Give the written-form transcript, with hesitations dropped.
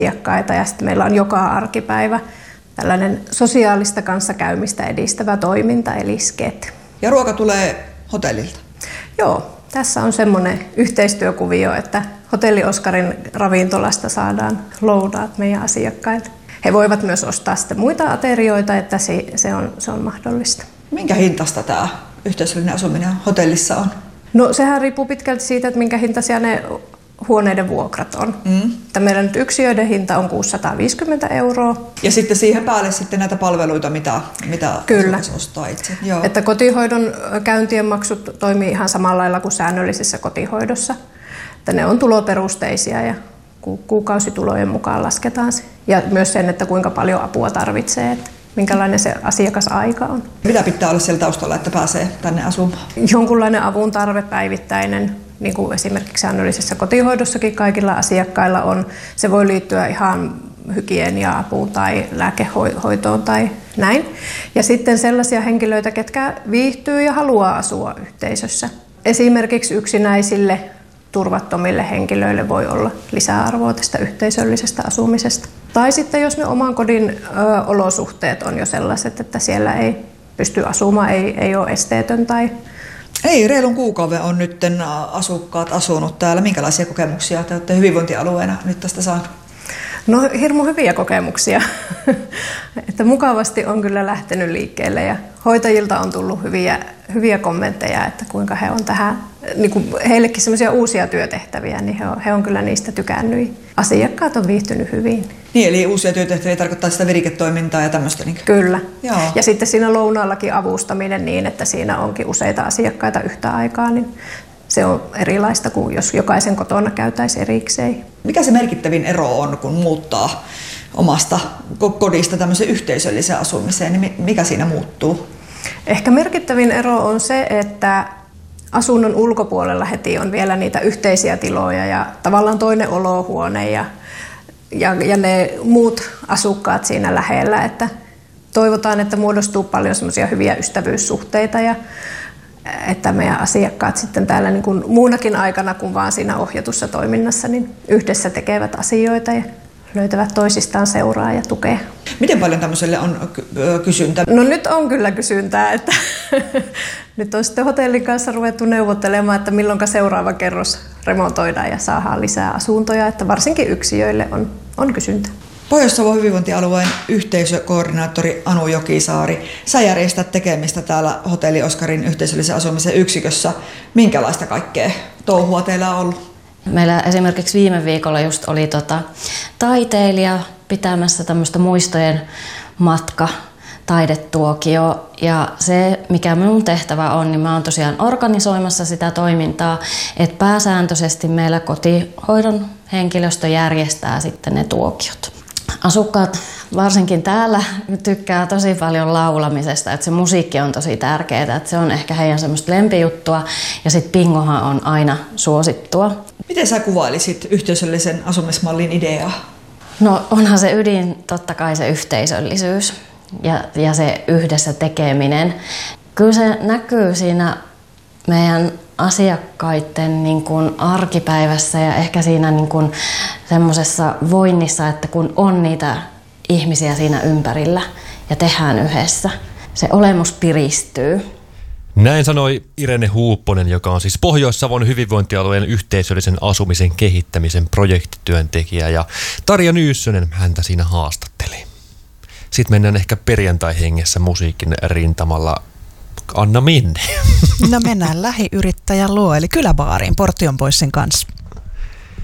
asiakkaita ja sitten meillä on joka arkipäivä tällainen sosiaalista kanssakäymistä edistävä toiminta eli SKET. Ja ruoka tulee hotellilta? Joo, tässä on semmoinen yhteistyökuvio, että Hotelli Oskarin ravintolasta saadaan lounaat meidän asiakkailta. He voivat myös ostaa sitten muita aterioita, että se on mahdollista. Minkä hintaista tämä yhteisöllinen asuminen hotellissa on? No sehän riippuu pitkälti siitä, että minkä hintaisia ne huoneiden vuokrat on. Meillä nyt yksiöiden hinta on 650 €. Ja sitten siihen päälle sitten näitä palveluita, mitä Kyllä. ostaa itse. Joo. Että kotihoidon käyntien maksut toimii ihan samalla lailla kuin säännöllisessä kotihoidossa. Että ne on tuloperusteisia ja kuukausitulojen mukaan lasketaan se. Ja myös sen, että kuinka paljon apua tarvitsee, että minkälainen se asiakasaika on. Mitä pitää olla siellä taustalla, että pääsee tänne asumaan? Jonkunlainen avun tarve päivittäinen, niin kuin esimerkiksi säännöllisessä kotihoidossakin kaikilla asiakkailla on. Se voi liittyä ihan hygienia-apuun tai lääkehoitoon tai näin. Ja sitten sellaisia henkilöitä, ketkä viihtyy ja haluaa asua yhteisössä. Esimerkiksi yksinäisille turvattomille henkilöille voi olla lisäarvoa tästä yhteisöllisestä asumisesta. Tai sitten jos ne oman kodin olosuhteet on jo sellaiset, että siellä ei pysty asumaan, ei ole esteetön tai... Ei, reilun kuukauden on nyt asukkaat asunut täällä. Minkälaisia kokemuksia te olette hyvinvointialueena nyt tästä saanut? No hirmu hyviä kokemuksia. Että mukavasti on kyllä lähtenyt liikkeelle ja hoitajilta on tullut hyviä kommentteja, että kuinka he on tähän, niin kuin heillekin semmoisia uusia työtehtäviä, niin he on kyllä niistä tykännyt. Asiakkaat on viihtynyt hyvin. Niin, eli uusia työtehtäviä tarkoittaa sitä viriketoimintaa ja tämmöistä? Niin... Kyllä. Joo. Ja sitten siinä lounaallakin avustaminen niin, että siinä onkin useita asiakkaita yhtä aikaa, niin se on erilaista kuin jos jokaisen kotona käytäisiin erikseen. Mikä se merkittävin ero on, kun muuttaa omasta kodista tämmöiseen yhteisölliseen asumiseen, niin mikä siinä muuttuu? Ehkä merkittävin ero on se, että asunnon ulkopuolella heti on vielä niitä yhteisiä tiloja ja tavallaan toinen olohuone ja ne muut asukkaat siinä lähellä. Että toivotaan, että muodostuu paljon semmoisia hyviä ystävyyssuhteita ja että meidän asiakkaat sitten täällä niin kuin muunakin aikana kuin vaan siinä ohjatussa toiminnassa niin yhdessä tekevät asioita ja löytävät toisistaan seuraa ja tukea. Miten paljon tämmöiselle on kysyntää? No nyt on kyllä kysyntää, että nyt on sitten hotellin kanssa ruvettu neuvottelemaan, että milloinka seuraava kerros remontoidaan ja saadaan lisää asuntoja, että varsinkin yksiöille on kysyntää. Pohjois-Savon hyvinvointialueen yhteisökoordinaattori Anu Jokisaari, sä järjestät tekemistä täällä Hotelli Oskarin yhteisöllisen asumisen yksikössä. Minkälaista kaikkea touhua teillä on ollut? Meillä esimerkiksi viime viikolla just oli taiteilija pitämässä tämmöistä muistojen matka taidetuokio. Ja se, mikä minun tehtävä on, niin mä oon tosiaan organisoimassa sitä toimintaa, että pääsääntöisesti meillä kotihoidon henkilöstö järjestää sitten ne tuokiot. Asukkaat varsinkin täällä tykkää tosi paljon laulamisesta, että se musiikki on tosi tärkeää, että se on ehkä heidän semmoista lempijuttua ja sitten bingohan on aina suosittua. Miten sä kuvailisit yhteisöllisen asumismallin ideaa? No onhan se ydin totta kai se yhteisöllisyys ja se yhdessä tekeminen. Kyllä se näkyy siinä meidän asiakkaiden niin kuin arkipäivässä ja ehkä siinä niin kuin semmoisessa voinnissa, että kun on niitä ihmisiä siinä ympärillä ja tehdään yhdessä, se olemus piristyy. Näin sanoi Irene Huupponen, joka on siis Pohjois-Savon hyvinvointialueen yhteisöllisen asumisen kehittämisen projektityöntekijä ja Tarja Nyyssönen häntä siinä haastatteli. Sitten mennään ehkä perjantai-hengessä musiikin rintamalla. Anna minne? No mennään lähiyrittäjän luo, eli kyläbaariin Portion Boysin kanssa.